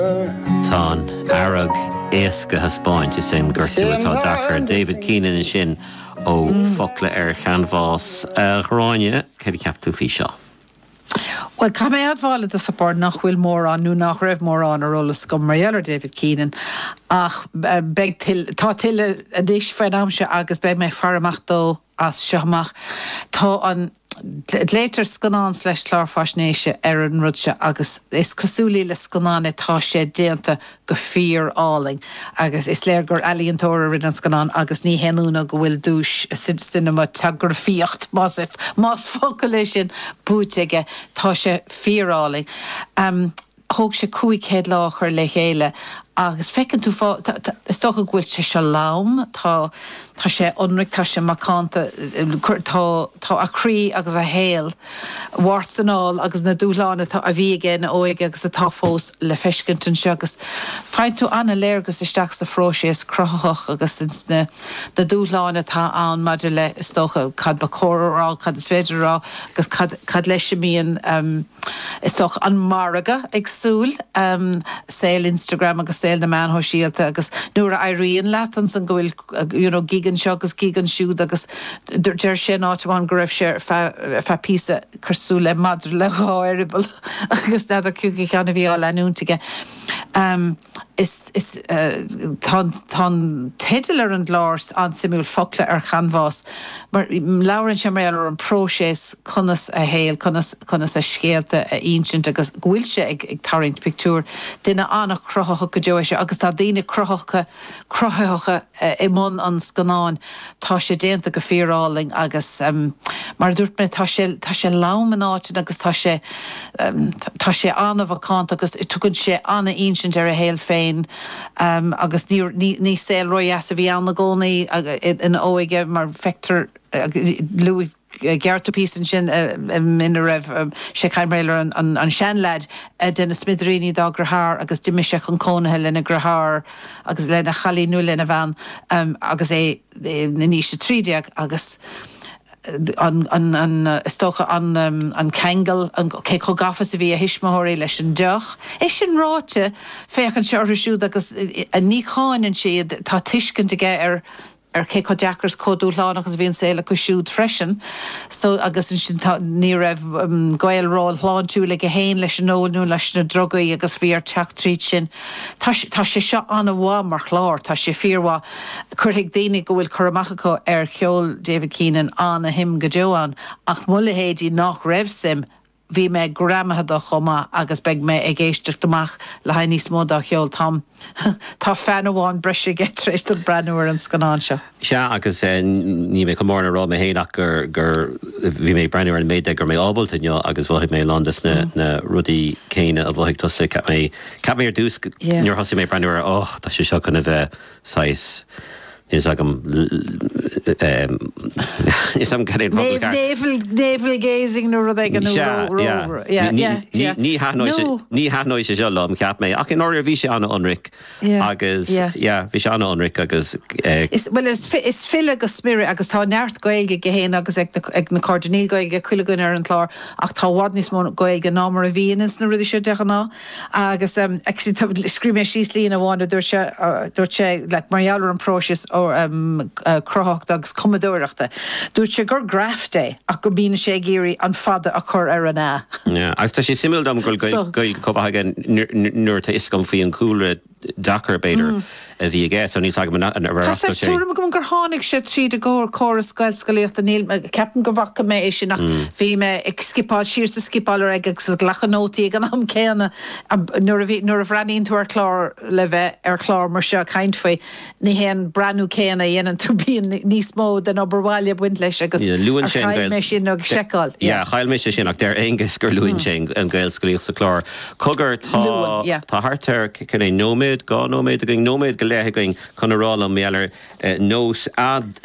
Tá arag éasca Spáin is sin gurtúatá Dakar David Keenan in sin ó focla cheanvás Gráine cé ceaptú fí seo. Well, come out vala the support nach will more on nu nach rev more on a roll scum Mariella David Keenan ach beg til tá til a dish fenamse agus beg me faramach do as shamach tá an later scanan / clarfashnéise an rudse agus is cosúlí le scanán tá sé déanta go fear áling agus is léirgur alíontóra rin an scanan agus ní henúna go bhfuil dúis cinema tagur fiocht más focail sin búteige tá sé fear áling thóg sé 5 láchar le chéile agus fecinn tú is toch a gúil sé se lám tá sé onric tá sé macánta tá a crí agus a héal wart an all agus na dúlána tá a bhí gin óig agus a tá fós le feiscintin se agus fein tú anna léirgus isteach sa fróisias crothach agus na dúlána tá an maidir le is tócha cad ba chórará cad is féidirrá agus cad leis míon is toch an maraga agsúl sail Instagram agus sail na man ho síalta agus nuair a Irene leatan san gohfuil gigan seo agus gigan siúd agus der sin áitháin go raibh sé fe písa chursú le madra le gáiribal agus neidir cúgi cheanna bhí á leúntaige. Is tá teidir an gláirs an simúil focla cheanvás mar laurann sé mar an próséis conas a héal conas a scéalta a insint agus bhfuil sé ag tarint pictúr duine annach crothacha go deo sé agus tá daoine crothacha i món an scanáin tá sé déanta go fíoráling agus mar dúirt me tá sé láman áitin agus tá sé anna bhacánta agus tugann sé anna insint ar a héal féin agus ní saoil roi as a bhí anna gcónaí in óige mar fector Louis Gerta písan sin in a raibh sé caiimréilear an seanleid denna smidríní dá grathár agus diimiise chun cónathe lena grathár agus lena chalí nu lena bhean agus é na níos trídeag agus an stocha an kegel an cé cho gafas a bhí a hisismathirí leis an deach. Is sin ráte féchan se orthisiúd agus a níáin siad tá tuiscin aige ar cé chu deachars codú láán agus bhíon saoile go siúd freisin, so agus sin ní raibh gailráil hláán tú le go héin leis an nóú leis na drogaí agus bhíar teach tríd sin. Tá sé seo anna bhá mar chlár, tá sé fíorhá chuirigh daoine go bhfuil churamachcha ar cheol David Keenan anna him go deoán ach mula héadí nach raibh sim bhí me gramathe do chomá agus beg me ag éisteach amach le hain níos mó a cheol tá fan amháin breise getrééis do breúir an scanán seo. Se agus ní mé mórna rá mé héach gur bhí mé breúir an méide gur mé ábalta neo agus bhhaigh mé landas na rudí céine a bhhaigh tosa cap mé ar dús nuair thosaí mé breúir tá sé seo chuna bheith 6 is agam is am getting navel gazing nor they gan ní hanoi se jolom cap me ach in order vi an onric agus vi an onric agus well is fill agus spirit agus tá neart goilge gehéin agus ag na cardinal goilge chuilegun ar an chlár ach tá wadnis mó goilge námar a vínas na rudi se dechaná agus scríbe síos lína bhána dúirt sé le marialler an prósis ó crothach agus commodóireachta. Dúirt sé gur grafte ach go bína sé géirí an fada a chur ar an á. Agus tá sé simúldam go cópagan nuair tá iscom faoin cúla Dakar beidir a bhí ggé so níos agam an Tá súm go gur tháinig sé tríd a ggóir choras gail scoíocht a níl ceapan go bhacha mé é sin nach bhí me ag skipáil siir sa skipáil ag agus glachanótaí gan am céanna nuair a bhraíonn tú ar chlár le bheith ar chlár mar seo caint faoi ní héan breanú céanna dhéanaan tú bíon níos mó den oberháile buint leis agus chail mé sin ag seáil. Chail mé sin ach déir agus gur luúin sin an gail scoíocht sa chlár. Cogur tá hartar cinna nóméid gá nóméid a going nóméid go léthe going chun arála méallar nós ad